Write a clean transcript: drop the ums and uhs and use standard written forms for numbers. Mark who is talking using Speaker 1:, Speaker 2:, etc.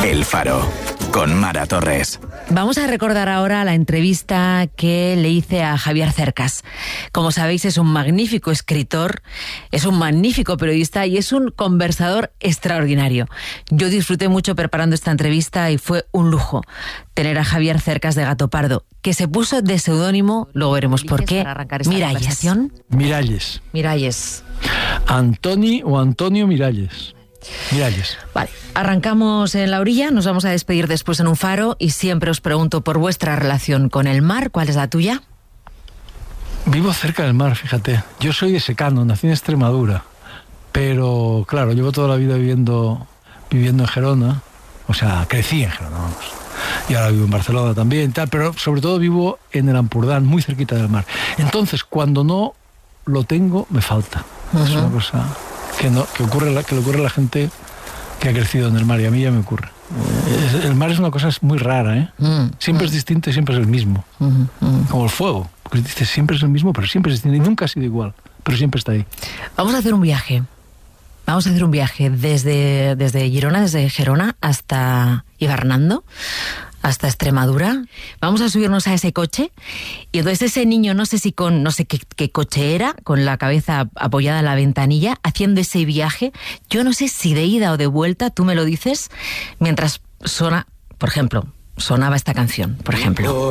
Speaker 1: El Faro, con Mara Torres.
Speaker 2: Vamos a recordar ahora la entrevista que le hice a Javier Cercas. Como sabéis, es un magnífico escritor, es un magnífico periodista y es un conversador extraordinario. Yo disfruté mucho preparando esta entrevista y fue un lujo tener a Javier Cercas de Gato Pardo, que se puso de seudónimo, luego veremos por qué,
Speaker 3: Miralles.
Speaker 2: Miralles.
Speaker 3: Antoni o Antonio Miralles. Miralles.
Speaker 2: Vale, arrancamos en la orilla, nos vamos a despedir después en un faro y siempre os pregunto por vuestra relación con el mar. ¿Cuál es la tuya?
Speaker 3: Vivo cerca del mar, fíjate. Yo soy de secano, nací en Extremadura, pero claro, llevo toda la vida viviendo en Gerona, o sea, crecí en Gerona, vamos. Y ahora vivo en Barcelona también, tal, pero sobre todo vivo en el Ampurdán, muy cerquita del mar. Entonces, cuando no lo tengo, me falta. Es una cosa que le ocurre a la gente que ha crecido en el mar, y a mí ya me ocurre. El mar es una cosa muy rara, ¿eh? Siempre es distinto y siempre es el mismo. Como el fuego, porque dices siempre es el mismo, pero siempre es distinto y nunca ha sido igual, pero siempre está ahí.
Speaker 2: Vamos a hacer un viaje. Vamos a hacer un viaje desde Gerona hasta Hibernando, hasta Extremadura. Vamos a subirnos a ese coche y entonces ese niño, no sé qué coche era, con la cabeza apoyada en la ventanilla, haciendo ese viaje, yo no sé si de ida o de vuelta, tú me lo dices, mientras sonaba esta canción, por ejemplo.